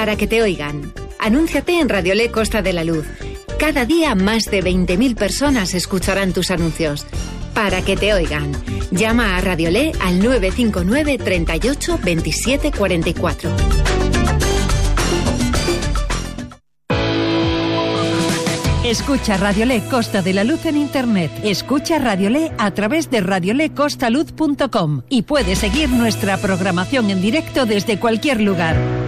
Para que te oigan. Anúnciate en Radiolé Costa de la Luz. Cada día más de 20.000 personas escucharán tus anuncios. Para que te oigan. Llama a Radiolé al 959 38 27 44. Escucha Radiolé Costa de la Luz en Internet. Escucha Radiolé a través de radiolecostaluz.com y puedes seguir nuestra programación en directo desde cualquier lugar.